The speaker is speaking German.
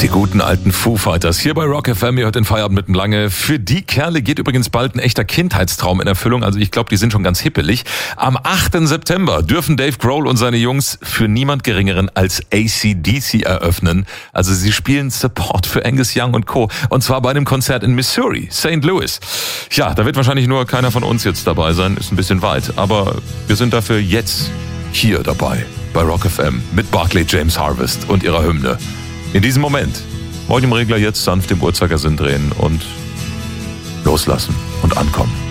Die guten alten Foo Fighters hier bei Rock FM. Ihr hört den Feierabend mit dem Lange. Für die Kerle geht übrigens bald ein echter Kindheitstraum in Erfüllung. Also ich glaube, die sind schon ganz hippelig. Am 8. September dürfen Dave Grohl und seine Jungs für niemand Geringeren als AC/DC eröffnen. Also sie spielen Support für Angus Young und Co. Und zwar bei einem Konzert in Missouri, St. Louis. Ja, da wird wahrscheinlich nur keiner von uns jetzt dabei sein. Ist ein bisschen weit. Aber wir sind dafür jetzt hier dabei bei Rock FM mit Barclay James Harvest und ihrer Hymne. In diesem Moment, Volume-Regler jetzt sanft im Uhrzeigersinn drehen und loslassen und ankommen.